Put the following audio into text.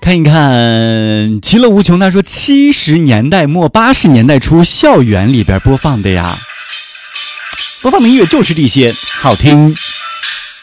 看一看，其乐无穷。他说70年代末80年代初校园里边播放的呀，播放的音乐就是这些，好听。